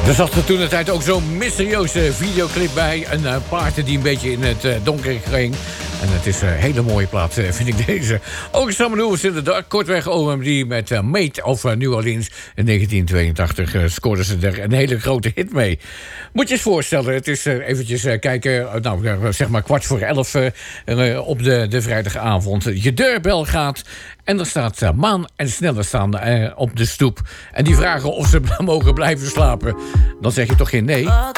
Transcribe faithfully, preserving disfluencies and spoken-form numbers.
Er zat er toen de tijd ook zo'n mysterieuze videoclip bij. Een uh, paard die een beetje in het uh, donker ging. En het is een hele mooie plaat, uh, vind ik deze. Ook Summer News in the Dark. Kortweg O M D met uh, Made of uh, New Orleans. In negentien tweeëntachtig uh, scoorden ze er een hele grote hit mee. Moet je eens voorstellen, het is uh, eventjes uh, kijken... Uh, nou, uh, zeg maar kwart voor elf uh, uh, op de, de vrijdagavond. Je deurbel gaat... En er staat uh, Maan en Snelle staan uh, op de stoep. En die vragen of ze mogen blijven slapen. Dan zeg je toch geen nee?